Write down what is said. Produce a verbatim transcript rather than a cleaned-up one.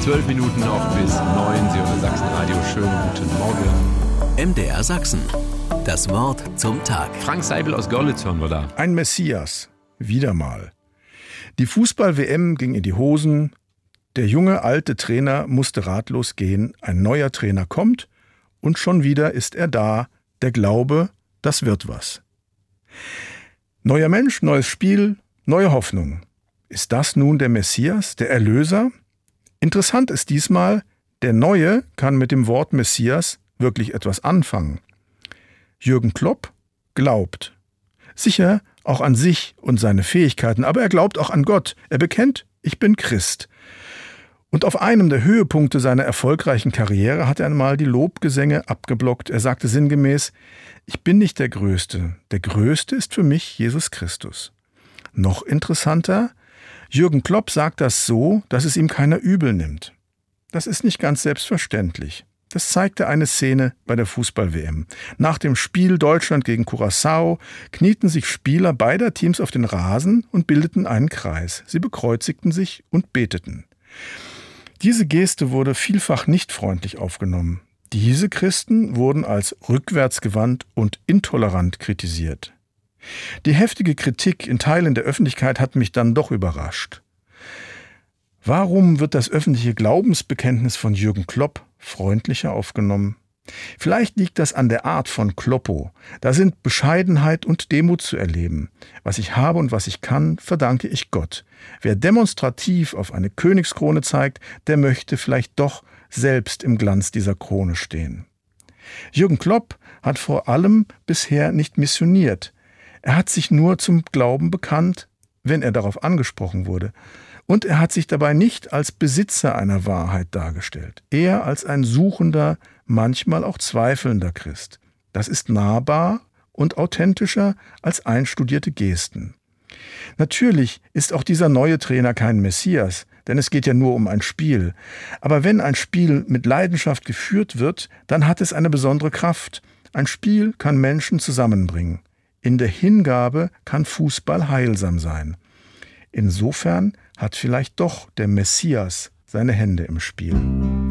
Zwölf Minuten noch bis neun. Sie hören Sachsenradio. Schönen guten Morgen. M D R Sachsen. Das Wort zum Tag. Frank Seibel aus Görlitz hören wir da. Ein Messias. Wieder mal. Die Fußball-W M ging in die Hosen. Der junge, alte Trainer musste ratlos gehen. Ein neuer Trainer kommt und schon wieder ist er da. Der Glaube, das wird was. Neuer Mensch, neues Spiel, neue Hoffnung. Ist das nun der Messias, der Erlöser? Interessant ist diesmal, der Neue kann mit dem Wort Messias wirklich etwas anfangen. Jürgen Klopp glaubt. Sicher auch an sich und seine Fähigkeiten, aber er glaubt auch an Gott. Er bekennt, ich bin Christ. Und auf einem der Höhepunkte seiner erfolgreichen Karriere hat er einmal die Lobgesänge abgeblockt. Er sagte sinngemäß, ich bin nicht der Größte. Der Größte ist für mich Jesus Christus. Noch interessanter, Jürgen Klopp sagt das so, dass es ihm keiner übel nimmt. Das ist nicht ganz selbstverständlich. Das zeigte eine Szene bei der Fußball-W M. Nach dem Spiel Deutschland gegen Curaçao knieten sich Spieler beider Teams auf den Rasen und bildeten einen Kreis. Sie bekreuzigten sich und beteten. Diese Geste wurde vielfach nicht freundlich aufgenommen. Diese Christen wurden als rückwärtsgewandt und intolerant kritisiert. Die heftige Kritik in Teilen der Öffentlichkeit hat mich dann doch überrascht. Warum wird das öffentliche Glaubensbekenntnis von Jürgen Klopp freundlicher aufgenommen? Vielleicht liegt das an der Art von Kloppo. Da sind Bescheidenheit und Demut zu erleben. Was ich habe und was ich kann, verdanke ich Gott. Wer demonstrativ auf eine Königskrone zeigt, der möchte vielleicht doch selbst im Glanz dieser Krone stehen. Jürgen Klopp hat vor allem bisher nicht missioniert. Er hat sich nur zum Glauben bekannt, wenn er darauf angesprochen wurde. Und er hat sich dabei nicht als Besitzer einer Wahrheit dargestellt, eher als ein suchender, manchmal auch zweifelnder Christ. Das ist nahbar und authentischer als einstudierte Gesten. Natürlich ist auch dieser neue Trainer kein Messias, denn es geht ja nur um ein Spiel. Aber wenn ein Spiel mit Leidenschaft geführt wird, dann hat es eine besondere Kraft. Ein Spiel kann Menschen zusammenbringen. In der Hingabe kann Fußball heilsam sein. Insofern hat vielleicht doch der Messias seine Hände im Spiel.